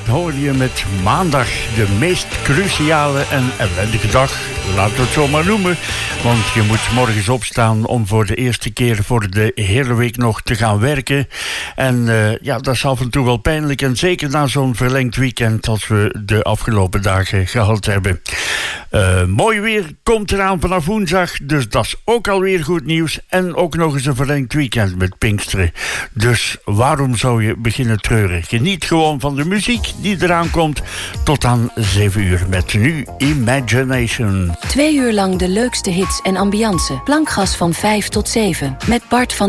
hoorde je met maandag, de meest cruciale en ellendige dag, laten we het zo maar noemen. Want je moet morgens opstaan om voor de eerste keer voor de hele week nog te gaan werken. En dat is af en toe wel pijnlijk. En zeker na zo'n verlengd weekend als we de afgelopen dagen gehad hebben. Mooi weer komt eraan vanaf woensdag, dus dat is ook alweer goed nieuws. En ook nog eens een verlengd weekend met Pinksteren. Dus waarom zou je beginnen treuren? Geniet gewoon van de muziek die eraan komt. Tot aan 7 uur met nu Imagination. 2 uur lang de leukste hits en ambiance. Klankgas van 5 tot 7. Met Bart van